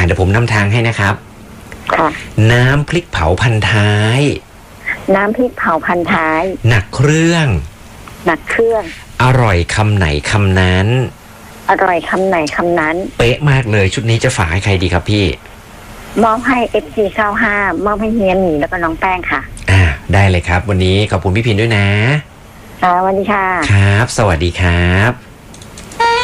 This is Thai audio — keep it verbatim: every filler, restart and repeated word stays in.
ดี๋ยวผมนำทางให้นะครับค่ะน้ำพริกเผาพันท้ายน้ำพริกเผาพันท้ายหนักเครื่องหนักเครื่องอร่อยคำไหนคำนั้นอร่อยคำไหนคำนั้นเป๊ะมากเลยชุดนี้จะฝากให้ใครดีครับพี่มอบให้ เอฟ ซี เก้าสิบห้ามอบให้เฮียหมีแล้วก็น้องแป้งค่ะอ่าได้เลยครับวันนี้ขอบคุณพี่พินด้วยนะค่ะสวัสดีค่ะครับสวัสดีครับ